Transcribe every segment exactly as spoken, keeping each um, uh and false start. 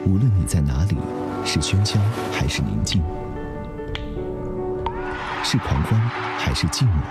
无论你在哪里，是喧嚣还是宁静，是狂欢还是寂寞，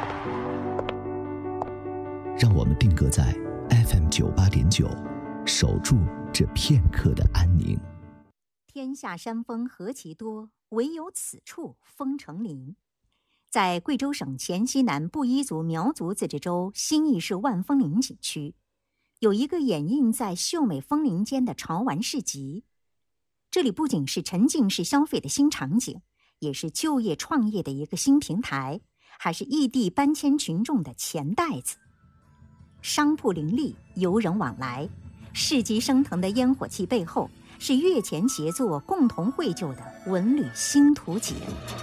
让我们定格在 F M 九八点九，守住这片刻的安宁。 天下山峰何其多，唯有此处风成林。在贵州省黔西南布依族苗族自治州兴义市万峰林景区，有一个掩映在秀美峰林间的潮玩市集。这里不仅是沉浸式消费的新场景，也是就业创业的一个新平台，还是异地搬迁群众的钱袋子。商铺林立，游人往来，市集升腾的烟火气背后，是越钱协作共同绘就的文旅新图景。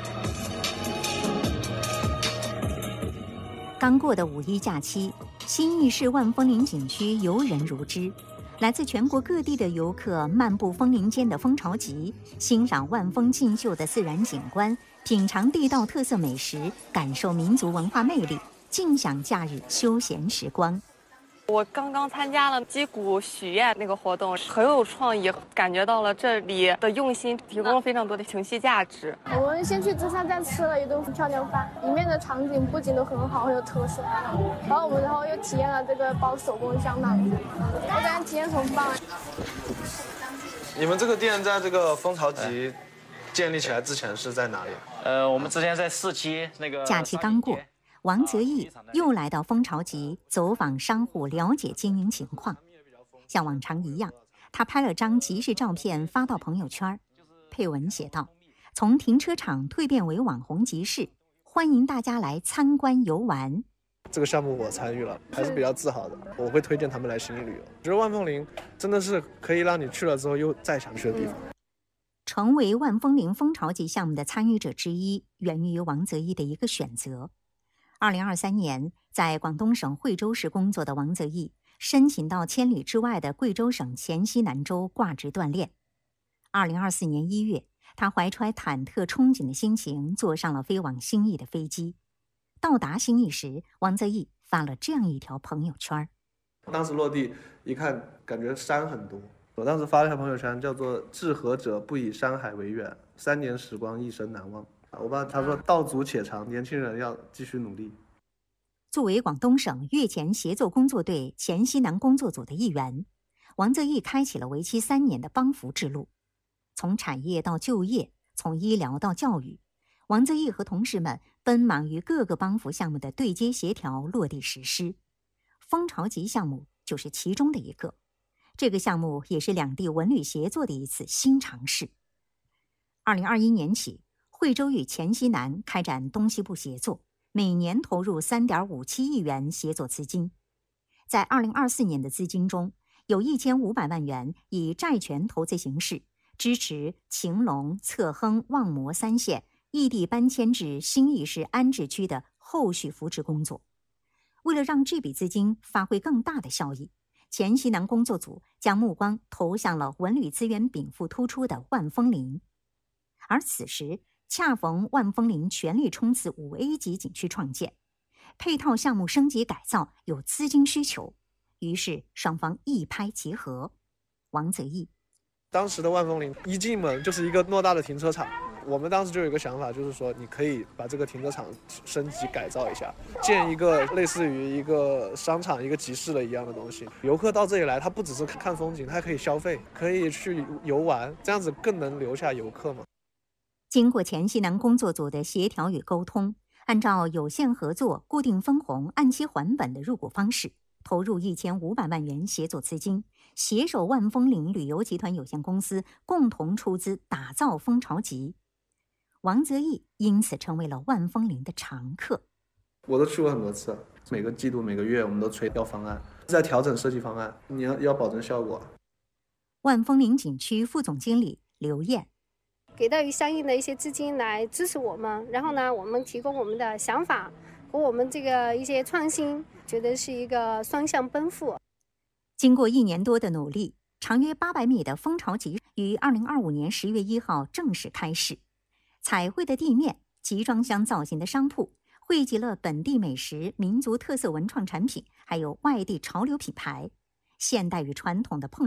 刚过的五一假期，兴义市万峰林景区游人如织，来自全国各地的游客漫步枫林间的蜂巢集，欣赏万峰竞秀的自然景观，品尝地道特色美食，感受民族文化魅力，尽享假日休闲时光。 我刚刚参加了击鼓许愿那个活动，很有创意，感觉到了这里的用心，提供了非常多的情绪价值。 我们先去芝山站吃了一顿漂亮饭，里面的场景布景都很好，很有特色。然后我们然后又体验了这个包手工香囊，我感觉体验很棒。 你们这个店在这个蜂巢集建立起来之前是在哪里？ 呃，我们之前在市期那个。 假期刚过，王泽义又来到蜂巢集走访商户，了解经营情况。像往常一样，他拍了张集市照片发到朋友圈，配文写道：从停车场蜕变为网红集市，欢迎大家来参观游玩。 这个项目我参与了，还是比较自豪的。我会推荐他们来兴义旅游。我觉得万峰林真的是可以让你去了之后又再想去的地方。 成为万峰林蜂巢集项目的参与者之一，源于王泽义的一个选择。二零二三年，在广东省惠州市工作的王泽义申请到千里之外的贵州省黔西南州挂职锻炼。二零二四年一月，他怀揣忐忑憧憬的心情，坐上了飞往兴义的飞机。到达兴义时，王泽义发了这样一条朋友圈： 当时落地一看，感觉山很多。我当时发了条朋友圈，叫做“志合者不以山海为远，三年时光一生难忘”。我爸他说：“道阻且长，年轻人要继续努力。” 作为广东省越钱协作工作队黔西南工作组的一员，王泽义开启了为期三年的帮扶之路。从产业到就业，从医疗到教育，王泽义和同事们奔忙于各个帮扶项目的对接协调、落地实施。蜂巢集项目就是其中的一个。这个项目也是两地文旅协作的一次新尝试。二零二一年起，惠州与黔西南开展东西部协作，每年投入 三点五七亿元协作资金。在二零二四年的资金中，有一千五百万元以债权投资形式支持晴隆、侧亨、望摩三县异地搬迁至兴义市安置区的后续扶持工作。为了让这笔资金发挥更大的效益，黔西南工作组将目光投向了文旅资源禀赋突出的万峰林。而此时恰逢万峰林全力冲刺五 A 级景区创建，配套项目升级改造有资金需求，于是双方一拍即合。王泽义： 当时的万峰林一进门就是一个偌大的停车场，我们当时就有一个想法，就是说你可以把这个停车场升级改造一下，建一个类似于一个商场、一个集市的一样的东西。游客到这里来，他不只是看风景，他还可以消费，可以去游玩，这样子更能留下游客嘛。 经过黔西南工作组的协调与沟通，按照有限合作、固定分红、按期还本的入股方式，投入一千五百万元协作资金，携手万峰林旅游集团有限公司共同出资打造蜂巢集。王泽义因此成为了万峰林的常客。 我都去过很多次，每个季度、每个月我们都催要方案，在调整设计方案，你要要保证效果。 万峰林景区副总经理刘燕： 给到相应的一些资金来支持我们，然后呢，我们提供我们的想法和我们这个一些创新，觉得是一个双向奔赴。 经过一年多的努力，长约八百米的蜂巢集于二零二五年十月一号正式开市。彩绘的地面、集装箱造型的商铺，汇集了本地美食、民族特色文创产品，还有外地潮流品牌，现代与传统的碰